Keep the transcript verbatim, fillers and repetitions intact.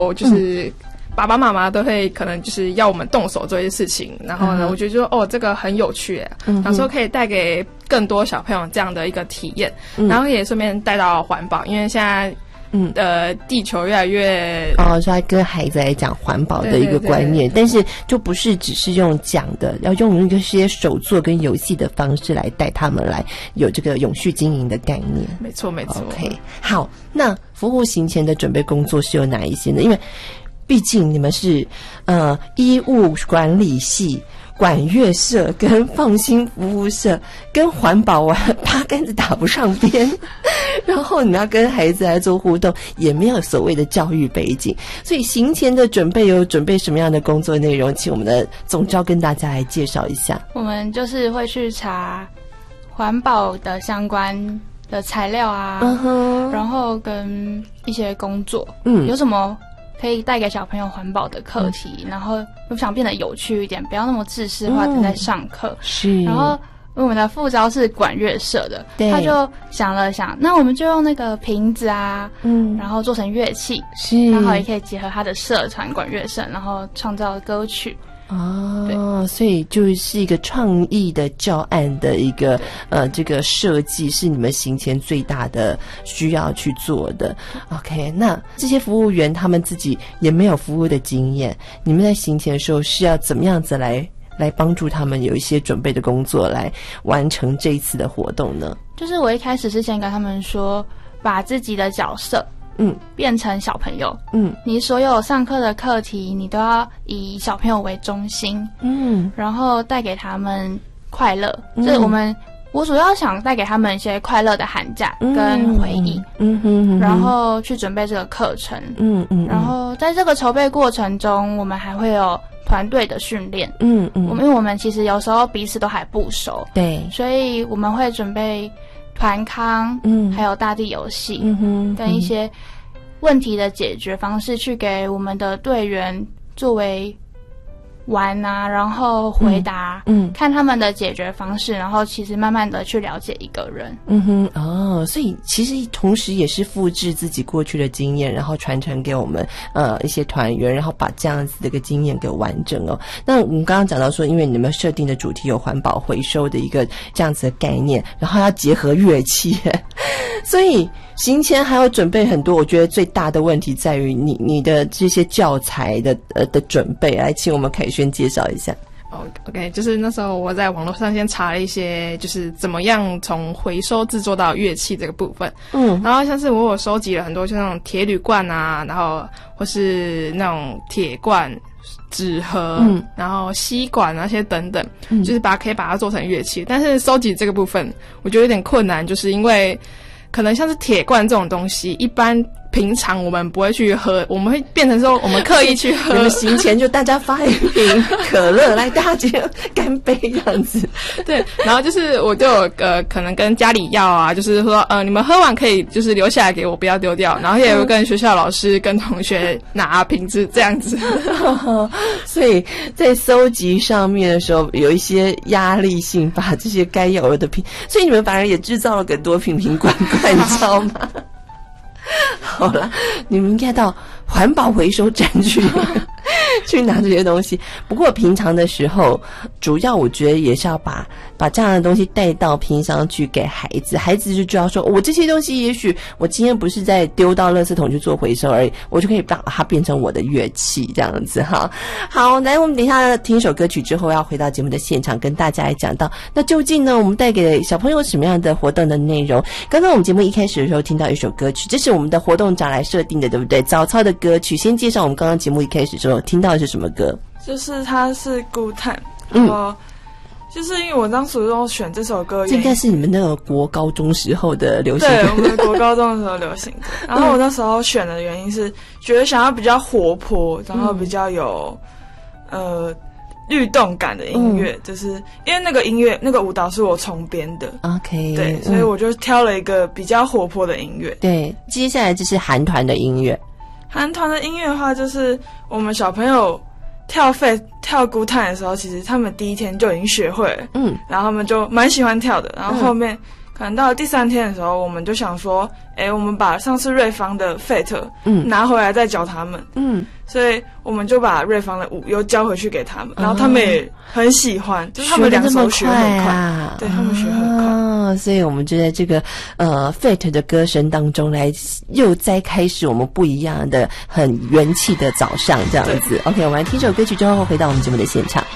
我就是、嗯爸爸妈妈都会可能就是要我们动手做一些事情，然后呢，嗯、我觉得就哦，这个很有趣耶，嗯、然后说可以带给更多小朋友这样的一个体验，嗯、然后也顺便带到环保，因为现在嗯呃地球越来越哦，所以跟孩子来讲环保的一个观念，对对对，但是就不是只是用讲的，要用一些手作跟游戏的方式来带他们来有这个永续经营的概念。 没错没错。 OK， 好，那服务行前的准备工作是有哪一些呢？因为毕竟你们是呃医务管理系、管乐社跟放心服务社，跟环保啊八竿子打不上边。然后你要跟孩子来做互动，也没有所谓的教育背景，所以行前的准备有准备什么样的工作内容？请我们的总召跟大家来介绍一下。 我们就是会去查环保的相关的材料啊， uh-huh. 然后跟一些工作，嗯，有什么可以带给小朋友环保的课题，嗯、然后又想变得有趣一点，不要那么制式化的在上课，嗯。是。然后我们的副招是管乐社的，他就想了想，那我们就用那个瓶子啊，嗯，然后做成乐器，是，然后也可以结合他的社团管乐社，然后创造歌曲。 哦，所以就是一个创意的教案的一个呃这个设计是你们行前最大的需要去做的。OK， 那这些服务员他们自己也没有服务的经验，你们在行前的时候是要怎么样子来来帮助他们有一些准备的工作来完成这一次的活动呢？ 就是我一开始是先跟他们说，把自己的角色嗯，变成小朋友。嗯，你所有上课的课题，你都要以小朋友为中心。嗯，然后带给他们快乐。嗯，就是我们，我主要想带给他们一些快乐的寒假跟回忆。嗯哼哼，然后去准备这个课程。嗯嗯，然后在这个筹备过程中，我们还会有团队的训练。嗯嗯，我们因为我们其实有时候彼此都还不熟。对，所以我们会准备团康，嗯，还有大地游戏，嗯哼，跟一些问题的解决方式，去给我们的队员作为玩啊，然后回答，嗯，嗯看他们的解决方式，然后其实慢慢的去了解一个人。 嗯哼，哦，所以其实同时也是复制自己过去的经验，然后传承给我们呃一些团员，然后把这样子的一个经验给完整哦。那我们刚刚讲到说，因为你们设定的主题有环保回收的一个这样子的概念，然后要结合乐器，所以行前还要准备很多。我觉得最大的问题在于你你的这些教材的呃的准备，来请我们凯轩介绍一下。 哦 ，OK， 就是那时候我在网络上先查了一些，就是怎么样从回收制作到乐器这个部分。嗯，然后像是我有收集了很多，就那种铁铝罐啊，然后或是那种铁罐、纸盒，嗯，然后吸管那些等等，嗯，就是把可以把它做成乐器。但是收集这个部分，我觉得有点困难，就是因为可能像是铁罐这种东西，一般平常我们不会去喝，我们会变成说我们刻意去喝。 你们行前就大家发一瓶可乐来，大家干杯这样子。 对，然后就是我就有呃可能跟家里要啊，就是说呃你们喝完可以就是留下来给我，不要丢掉。然后也有跟学校老师跟同学拿瓶子这样子。 所以在收集上面的时候有一些压力性，把这些该有的瓶，所以你们反而也制造了更多瓶瓶罐罐，你知道吗？好了，你们应该到环保回收站去去拿这些东西。不过平常的时候，主要我觉得也是要把把这样的东西带到平常去给孩子，孩子就知道说，我这些东西也许我今天不是在丢到垃圾桶去做回收而已，我就可以把它变成我的乐器这样子哈。好，来，我们等一下听一首歌曲之后，要回到节目的现场，跟大家来讲到那究竟呢，我们带给小朋友什么样的活动的内容。刚刚我们节目一开始的时候听到一首歌曲，这是我们的活动长来设定的，对不对？早操的歌曲，先介绍我们刚刚节目一开始的时候听到的是什么歌？ 就是它是孤坦，然后、嗯、就是因为我当时都选这首歌， 这应该是你们那个国高中时候的流行歌。 对，我们国高中的时候流行歌。然后我那时候选的原因是觉得想要比较活泼，然后比较有、嗯、呃律动感的音乐、嗯、就是因为那个音乐那个舞蹈是我重编的 OK， 对，所以我就挑了一个比较活泼的音乐。 对，接下来就是韩团的音乐。 韩团的音乐的话，就是我们小朋友跳废跳孤探的时候，其实他们第一天就已经学会了，嗯，然后他们就蛮喜欢跳的，然后后面、嗯、 可能到了第三天的时候，我们就想说，哎、欸，我们把上次瑞芳的 Fate 嗯拿回来再教他们，嗯，所以我们就把瑞芳的舞又教回去给他们，然后他们也很喜欢，哦、就是他们两首学很快，啊、对他们学很快、 哦，所以我们就在这个呃 Fate 的歌声当中来又再开始我们不一样的很元气的早上这样子。OK， 我们来听首歌曲之后回到我们节目的现场。